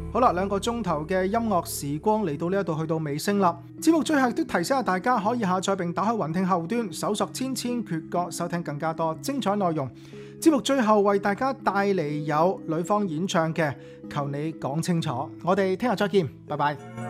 好啦，2個鐘頭嘅音樂時光嚟到呢一度去到尾聲啦。節目最後都提醒下大家，可以下載並打開雲聽後端，搜索千千闕歌，收聽更加多精彩內容。節目最後為大家帶嚟有呂方演唱嘅《求你講清楚》，我哋聽日再見，拜拜。